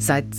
Seit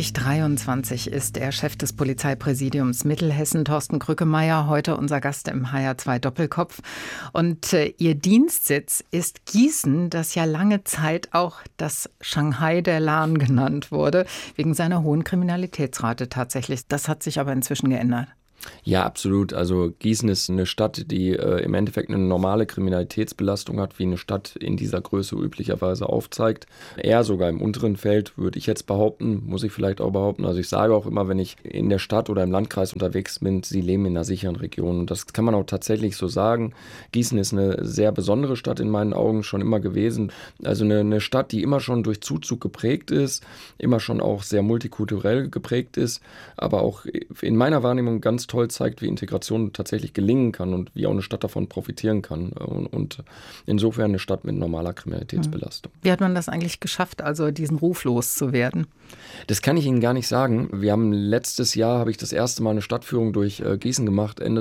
2023 ist er Chef des Polizeipräsidiums Mittelhessen, Thorsten Krückemeier, heute unser Gast im HR2 Doppelkopf. Und Ihr Dienstsitz ist Gießen, das ja lange Zeit auch das Shanghai der Lahn genannt wurde, wegen seiner hohen Kriminalitätsrate tatsächlich. Das hat sich aber inzwischen geändert. Ja, absolut. Also Gießen ist eine Stadt, die im Endeffekt eine normale Kriminalitätsbelastung hat, wie eine Stadt in dieser Größe üblicherweise aufzeigt. Eher sogar im unteren Feld, würde ich jetzt behaupten, muss ich vielleicht auch behaupten. Also ich sage auch immer, wenn ich in der Stadt oder im Landkreis unterwegs bin, sie leben in einer sicheren Region. Und das kann man auch tatsächlich so sagen. Gießen ist eine sehr besondere Stadt in meinen Augen schon immer gewesen. Also eine Stadt, die immer schon durch Zuzug geprägt ist, immer schon auch sehr multikulturell geprägt ist, aber auch in meiner Wahrnehmung ganz toll zeigt, wie Integration tatsächlich gelingen kann und wie auch eine Stadt davon profitieren kann. Und insofern eine Stadt mit normaler Kriminalitätsbelastung. Wie hat man das eigentlich geschafft, also diesen Ruf loszuwerden? Das kann ich Ihnen gar nicht sagen. Wir haben letztes Jahr, habe ich das erste Mal eine Stadtführung durch Gießen gemacht, Ende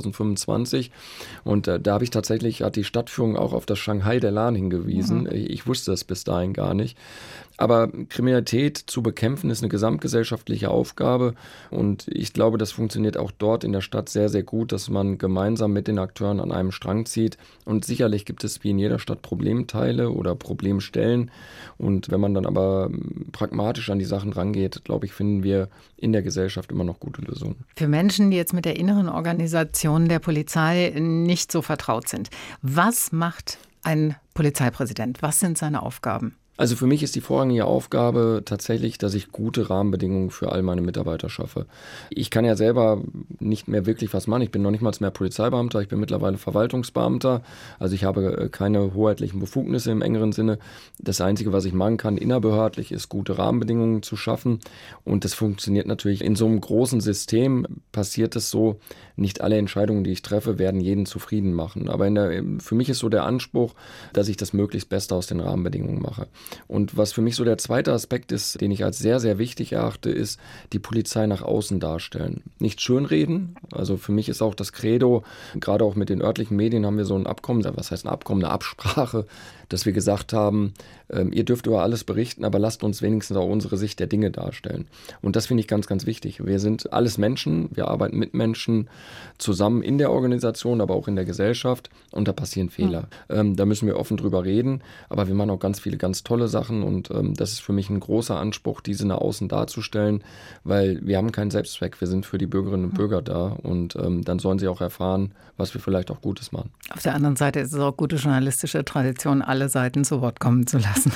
2025. Und da habe ich tatsächlich, hat die Stadtführung auch auf das Shanghai der Lahn hingewiesen. Ich wusste das bis dahin gar nicht. Aber Kriminalität zu bekämpfen ist eine gesamtgesellschaftliche Aufgabe und ich glaube, das funktioniert auch dort in der Stadt sehr, sehr gut, dass man gemeinsam mit den Akteuren an einem Strang zieht. Und sicherlich gibt es wie in jeder Stadt Problemteile oder Problemstellen. Und wenn man dann aber pragmatisch an die Sachen rangeht, glaube ich, finden wir in der Gesellschaft immer noch gute Lösungen. Für Menschen, die jetzt mit der inneren Organisation der Polizei nicht so vertraut sind, was macht ein Polizeipräsident? Was sind seine Aufgaben? Also für mich ist die vorrangige Aufgabe tatsächlich, dass ich gute Rahmenbedingungen für all meine Mitarbeiter schaffe. Ich kann ja selber nicht mehr wirklich was machen. Ich bin noch nicht mal mehr Polizeibeamter, ich bin mittlerweile Verwaltungsbeamter. Also ich habe keine hoheitlichen Befugnisse im engeren Sinne. Das Einzige, was ich machen kann innerbehördlich, ist gute Rahmenbedingungen zu schaffen. Und das funktioniert natürlich in so einem großen System, passiert es so, nicht alle Entscheidungen, die ich treffe, werden jeden zufrieden machen. Aber für mich ist so der Anspruch, dass ich das möglichst Beste aus den Rahmenbedingungen mache. Und was für mich so der zweite Aspekt ist, den ich als sehr, sehr wichtig erachte, ist die Polizei nach außen darstellen. Nicht schönreden. Also für mich ist auch das Credo, gerade auch mit den örtlichen Medien haben wir so ein Abkommen, was heißt ein Abkommen, eine Absprache, dass wir gesagt haben, ihr dürft über alles berichten, aber lasst uns wenigstens auch unsere Sicht der Dinge darstellen. Und das finde ich ganz, ganz wichtig. Wir sind alles Menschen, wir arbeiten mit Menschen zusammen in der Organisation, aber auch in der Gesellschaft und da passieren Fehler. Da müssen wir offen drüber reden, aber wir machen auch ganz viele ganz tolle Sachen und das ist für mich ein großer Anspruch, diese nach außen darzustellen, weil wir haben keinen Selbstzweck, wir sind für die Bürgerinnen und Bürger da und dann sollen sie auch erfahren, was wir vielleicht auch Gutes machen. Auf der anderen Seite ist es auch gute journalistische Tradition, alle Seiten zu Wort kommen zu lassen.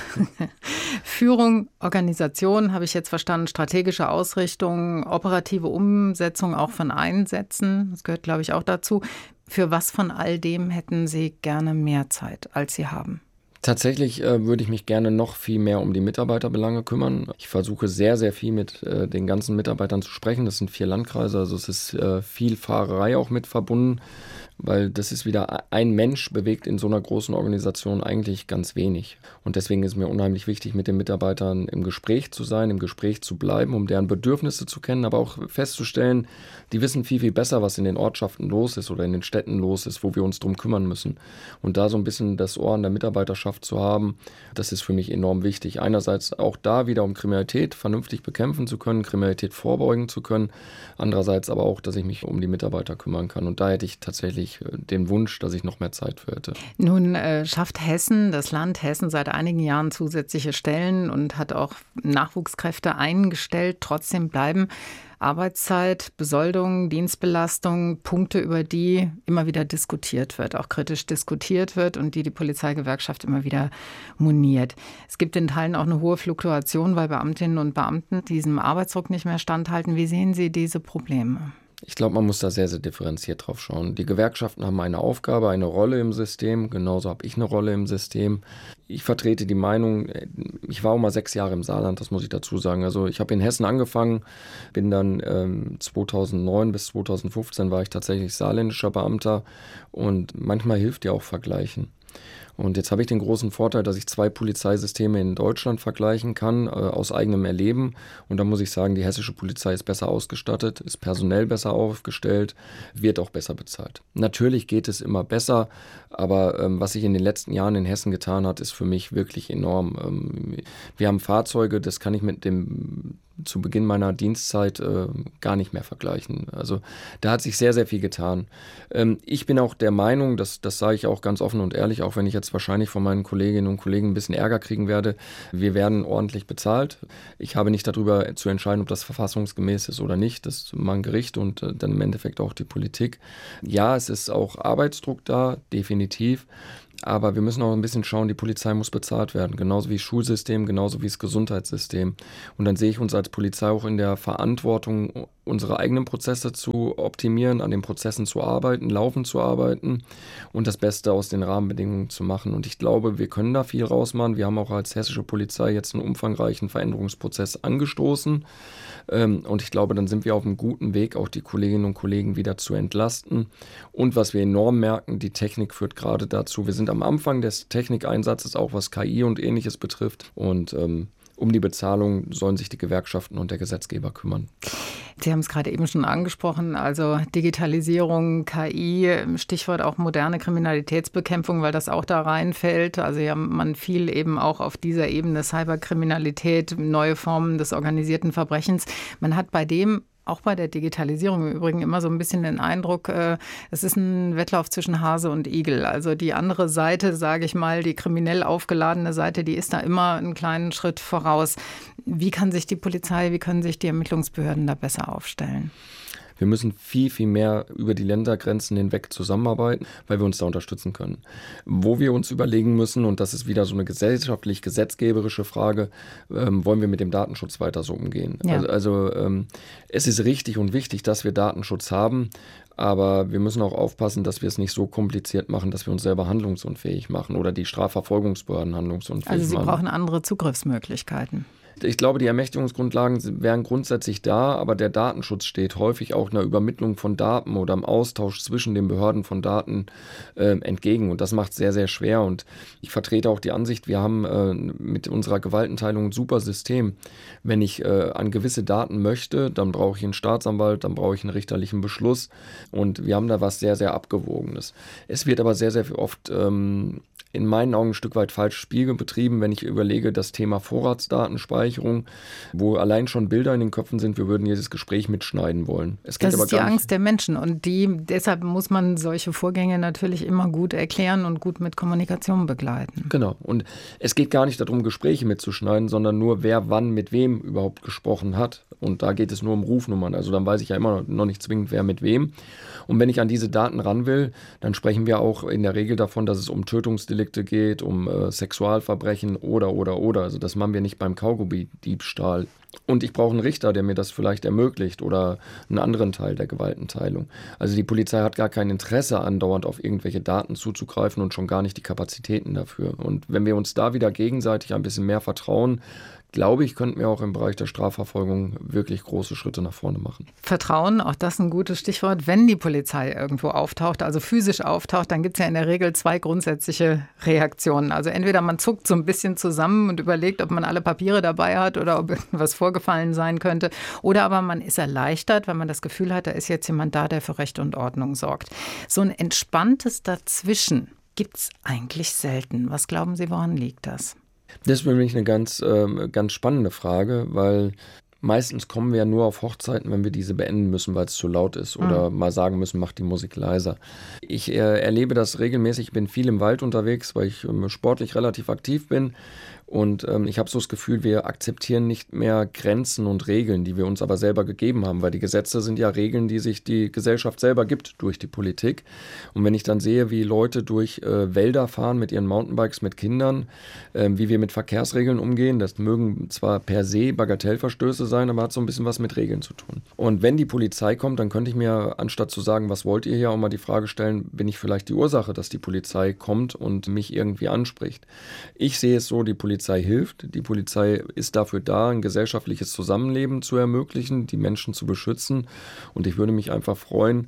Führung, Organisation, habe ich jetzt verstanden, strategische Ausrichtung, operative Umsetzung auch von Einsätzen, das gehört, glaube ich, auch dazu. Für was von all dem hätten Sie gerne mehr Zeit, als Sie haben? Tatsächlich würde ich mich gerne noch viel mehr um die Mitarbeiterbelange kümmern. Ich versuche sehr, sehr viel mit den ganzen Mitarbeitern zu sprechen. Das sind 4 Landkreise, also es ist viel Fahrerei auch mit verbunden, weil das ist wieder ein Mensch bewegt in so einer großen Organisation eigentlich ganz wenig. Und deswegen ist mir unheimlich wichtig, mit den Mitarbeitern im Gespräch zu sein, im Gespräch zu bleiben, um deren Bedürfnisse zu kennen, aber auch festzustellen, die wissen viel, viel besser, was in den Ortschaften los ist oder in den Städten los ist, wo wir uns drum kümmern müssen. Und da so ein bisschen das Ohr an der Mitarbeiterschaft zu haben, das ist für mich enorm wichtig. Einerseits auch da wieder, um Kriminalität vernünftig bekämpfen zu können, Kriminalität vorbeugen zu können. Andererseits aber auch, dass ich mich um die Mitarbeiter kümmern kann. Und da hätte ich tatsächlich den Wunsch, dass ich noch mehr Zeit für hätte. Nun schafft Hessen, das Land Hessen, seit einigen Jahren zusätzliche Stellen und hat auch Nachwuchskräfte eingestellt. Trotzdem bleiben Arbeitszeit, Besoldung, Dienstbelastung, Punkte, über die immer wieder diskutiert wird, auch kritisch diskutiert wird und die Polizeigewerkschaft immer wieder moniert. Es gibt in Teilen auch eine hohe Fluktuation, weil Beamtinnen und Beamten diesem Arbeitsdruck nicht mehr standhalten. Wie sehen Sie diese Probleme? Ich glaube, man muss da sehr, sehr differenziert drauf schauen. Die Gewerkschaften haben eine Aufgabe, eine Rolle im System. Genauso habe ich eine Rolle im System. Ich vertrete die Meinung, ich war auch mal 6 Jahre im Saarland, das muss ich dazu sagen. Also ich habe in Hessen angefangen, bin dann 2009 bis 2015 war ich tatsächlich saarländischer Beamter und manchmal hilft ja auch Vergleichen. Und jetzt habe ich den großen Vorteil, dass ich 2 Polizeisysteme in Deutschland vergleichen kann, aus eigenem Erleben. Und da muss ich sagen, die hessische Polizei ist besser ausgestattet, ist personell besser aufgestellt, wird auch besser bezahlt. Natürlich geht es immer besser, aber was sich in den letzten Jahren in Hessen getan hat, ist für mich wirklich enorm. Wir haben Fahrzeuge, das kann ich mit dem zu Beginn meiner Dienstzeit gar nicht mehr vergleichen. Also da hat sich sehr, sehr viel getan. Ich bin auch der Meinung, das sage ich auch ganz offen und ehrlich, auch wenn ich jetzt wahrscheinlich von meinen Kolleginnen und Kollegen ein bisschen Ärger kriegen werde, wir werden ordentlich bezahlt. Ich habe nicht darüber zu entscheiden, ob das verfassungsgemäß ist oder nicht. Das ist mal ein Gericht und dann im Endeffekt auch die Politik. Ja, es ist auch Arbeitsdruck da, definitiv. Aber wir müssen auch ein bisschen schauen, die Polizei muss bezahlt werden, genauso wie das Schulsystem, genauso wie das Gesundheitssystem. Und dann sehe ich uns als Polizei auch in der Verantwortung, unsere eigenen Prozesse zu optimieren, an den Prozessen zu arbeiten, laufend zu arbeiten und das Beste aus den Rahmenbedingungen zu machen. Und ich glaube, wir können da viel rausmachen. Wir haben auch als hessische Polizei jetzt einen umfangreichen Veränderungsprozess angestoßen. Und ich glaube, dann sind wir auf einem guten Weg, auch die Kolleginnen und Kollegen wieder zu entlasten. Und was wir enorm merken, die Technik führt gerade dazu. Wir sind am Anfang des Technikeinsatzes, auch was KI und Ähnliches betrifft. Und um die Bezahlung sollen sich die Gewerkschaften und der Gesetzgeber kümmern. Sie haben es gerade eben schon angesprochen, also Digitalisierung, KI, Stichwort auch moderne Kriminalitätsbekämpfung, weil das auch da reinfällt. Also ja, man viel eben auch auf dieser Ebene Cyberkriminalität, neue Formen des organisierten Verbrechens. Man hat bei dem auch bei der Digitalisierung im Übrigen immer so ein bisschen den Eindruck, es ist ein Wettlauf zwischen Hase und Igel. Also die andere Seite, sage ich mal, die kriminell aufgeladene Seite, die ist da immer einen kleinen Schritt voraus. Wie kann sich die Polizei, wie können sich die Ermittlungsbehörden da besser aufstellen? Wir müssen viel, viel mehr über die Ländergrenzen hinweg zusammenarbeiten, weil wir uns da unterstützen können. Wo wir uns überlegen müssen, und das ist wieder so eine gesellschaftlich-gesetzgeberische Frage, wollen wir mit dem Datenschutz weiter so umgehen? Ja. Also es ist richtig und wichtig, dass wir Datenschutz haben, aber wir müssen auch aufpassen, dass wir es nicht so kompliziert machen, dass wir uns selber handlungsunfähig machen oder die Strafverfolgungsbehörden handlungsunfähig machen. Also Sie brauchen andere Zugriffsmöglichkeiten. Ich glaube, die Ermächtigungsgrundlagen wären grundsätzlich da, aber der Datenschutz steht häufig auch einer Übermittlung von Daten oder im Austausch zwischen den Behörden von Daten entgegen. Und das macht es sehr, sehr schwer. Und ich vertrete auch die Ansicht, wir haben mit unserer Gewaltenteilung ein super System. Wenn ich an gewisse Daten möchte, dann brauche ich einen Staatsanwalt, dann brauche ich einen richterlichen Beschluss. Und wir haben da was sehr, sehr Abgewogenes. Es wird aber sehr, sehr oft in meinen Augen ein Stück weit falsch Spiel betrieben, wenn ich überlege, das Thema Vorratsdatenspeicherung, wo allein schon Bilder in den Köpfen sind, wir würden jedes Gespräch mitschneiden wollen. Das ist die Angst der Menschen und deshalb muss man solche Vorgänge natürlich immer gut erklären und gut mit Kommunikation begleiten. Genau. Und es geht gar nicht darum, Gespräche mitzuschneiden, sondern nur, wer wann mit wem überhaupt gesprochen hat. Und da geht es nur um Rufnummern. Also dann weiß ich ja immer noch nicht zwingend, wer mit wem. Und wenn ich an diese Daten ran will, dann sprechen wir auch in der Regel davon, dass es um Tötungsdelikte geht, um Sexualverbrechen oder. Also das machen wir nicht beim Kaugummi-Diebstahl. Und ich brauche einen Richter, der mir das vielleicht ermöglicht oder einen anderen Teil der Gewaltenteilung. Also die Polizei hat gar kein Interesse, andauernd auf irgendwelche Daten zuzugreifen und schon gar nicht die Kapazitäten dafür. Und wenn wir uns da wieder gegenseitig ein bisschen mehr vertrauen, glaube ich, könnten wir auch im Bereich der Strafverfolgung wirklich große Schritte nach vorne machen. Vertrauen, auch das ein gutes Stichwort. Wenn die Polizei irgendwo auftaucht, also physisch auftaucht, dann gibt es ja in der Regel 2 grundsätzliche Reaktionen. Also entweder man zuckt so ein bisschen zusammen und überlegt, ob man alle Papiere dabei hat oder ob irgendwas vorgefallen sein könnte. Oder aber man ist erleichtert, weil man das Gefühl hat, da ist jetzt jemand da, der für Recht und Ordnung sorgt. So ein entspanntes Dazwischen gibt es eigentlich selten. Was glauben Sie, woran liegt das? Das ist für mich eine ganz spannende Frage, weil meistens kommen wir ja nur auf Hochzeiten, wenn wir diese beenden müssen, weil es zu laut ist oder mal sagen müssen, mach die Musik leiser. Ich erlebe das regelmäßig, ich bin viel im Wald unterwegs, weil ich sportlich relativ aktiv bin. Und ich habe so das Gefühl, wir akzeptieren nicht mehr Grenzen und Regeln, die wir uns aber selber gegeben haben, weil die Gesetze sind ja Regeln, die sich die Gesellschaft selber gibt durch die Politik. Und wenn ich dann sehe, wie Leute durch Wälder fahren mit ihren Mountainbikes mit Kindern, wie wir mit Verkehrsregeln umgehen, das mögen zwar per se Bagatellverstöße sein, aber hat so ein bisschen was mit Regeln zu tun. Und wenn die Polizei kommt, dann könnte ich mir, anstatt zu sagen, was wollt ihr hier, auch mal die Frage stellen, bin ich vielleicht die Ursache, dass die Polizei kommt und mich irgendwie anspricht? Ich sehe es so, die Polizei hilft. Die Polizei ist dafür da, ein gesellschaftliches Zusammenleben zu ermöglichen, die Menschen zu beschützen. Und ich würde mich einfach freuen,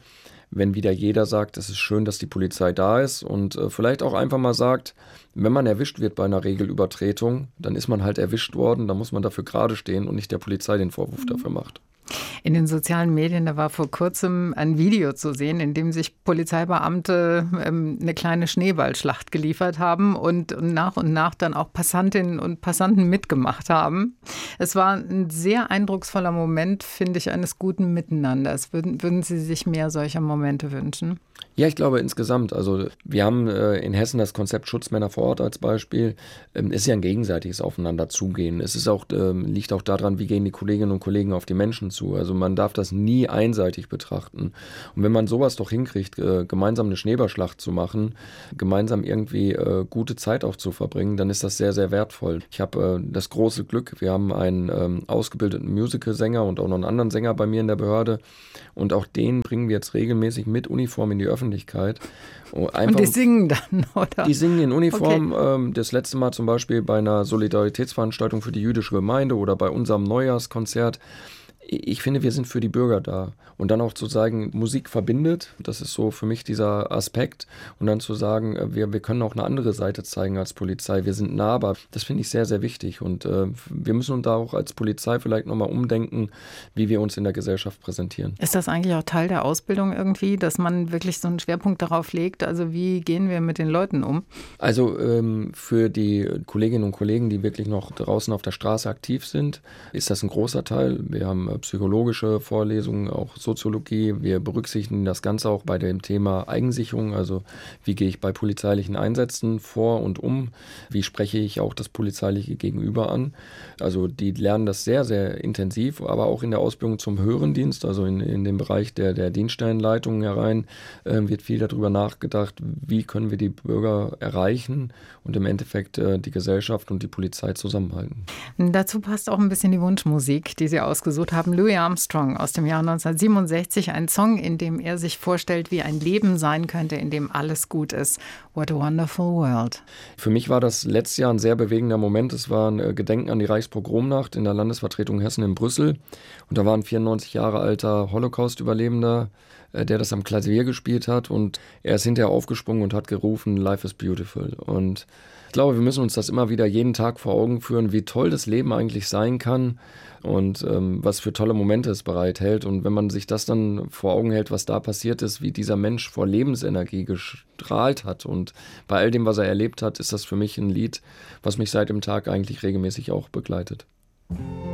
wenn wieder jeder sagt, es ist schön, dass die Polizei da ist und vielleicht auch einfach mal sagt, wenn man erwischt wird bei einer Regelübertretung, dann ist man halt erwischt worden, dann muss man dafür gerade stehen und nicht der Polizei den Vorwurf dafür macht. In den sozialen Medien, da war vor kurzem ein Video zu sehen, in dem sich Polizeibeamte eine kleine Schneeballschlacht geliefert haben und nach dann auch Passantinnen und Passanten mitgemacht haben. Es war ein sehr eindrucksvoller Moment, finde ich, eines guten Miteinanders. Würden Sie sich mehr solcher Momente wünschen? Ja, ich glaube insgesamt. Also wir haben in Hessen das Konzept Schutzmänner vor Ort als Beispiel. Es ist ja ein gegenseitiges Aufeinanderzugehen. Es ist auch, liegt auch daran, wie gehen die Kolleginnen und Kollegen auf die Menschen zu. Also man darf das nie einseitig betrachten. Und wenn man sowas doch hinkriegt, gemeinsam eine Schneeballschlacht zu machen, gemeinsam irgendwie gute Zeit auch zu verbringen, dann ist das sehr, sehr wertvoll. Ich habe das große Glück, wir haben einen ausgebildeten Musicalsänger und auch noch einen anderen Sänger bei mir in der Behörde. Und auch den bringen wir jetzt regelmäßig mit Uniform in die Öffentlichkeit. Einfach, und die singen dann, oder? Die singen in Uniform. Okay. Das letzte Mal zum Beispiel bei einer Solidaritätsveranstaltung für die jüdische Gemeinde oder bei unserem Neujahrskonzert. Ich finde, wir sind für die Bürger da. Und dann auch zu sagen, Musik verbindet, das ist so für mich dieser Aspekt. Und dann zu sagen, wir können auch eine andere Seite zeigen als Polizei. Wir sind nahbar. Das finde ich sehr, sehr wichtig. Und wir müssen uns da auch als Polizei vielleicht nochmal umdenken, wie wir uns in der Gesellschaft präsentieren. Ist das eigentlich auch Teil der Ausbildung irgendwie, dass man wirklich so einen Schwerpunkt darauf legt? Also wie gehen wir mit den Leuten um? Also für die Kolleginnen und Kollegen, die wirklich noch draußen auf der Straße aktiv sind, ist das ein großer Teil. Wir haben psychologische Vorlesungen, auch Soziologie. Wir berücksichtigen das Ganze auch bei dem Thema Eigensicherung. Also wie gehe ich bei polizeilichen Einsätzen vor und um? Wie spreche ich auch das polizeiliche Gegenüber an? Also die lernen das sehr, sehr intensiv, aber auch in der Ausbildung zum höheren Dienst, also in dem Bereich der Dienststellenleitung herein, wird viel darüber nachgedacht, wie können wir die Bürger erreichen und im Endeffekt die Gesellschaft und die Polizei zusammenhalten. Dazu passt auch ein bisschen die Wunschmusik, die Sie ausgesucht haben. Louis Armstrong aus dem Jahr 1967, ein Song, in dem er sich vorstellt, wie ein Leben sein könnte, in dem alles gut ist. What a wonderful world. Für mich war das letztes Jahr ein sehr bewegender Moment. Es war ein Gedenken an die Reichspogromnacht in der Landesvertretung Hessen in Brüssel. Und da war ein 94 Jahre alter Holocaust-Überlebender, der das am Klavier gespielt hat. Und er ist hinterher aufgesprungen und hat gerufen, Life is beautiful. Und ich glaube, wir müssen uns das immer wieder jeden Tag vor Augen führen, wie toll das Leben eigentlich sein kann und was für tolle Momente es bereithält. Und wenn man sich das dann vor Augen hält, was da passiert ist, wie dieser Mensch vor Lebensenergie gestrahlt hat und bei all dem, was er erlebt hat, ist das für mich ein Lied, was mich seit dem Tag eigentlich regelmäßig auch begleitet.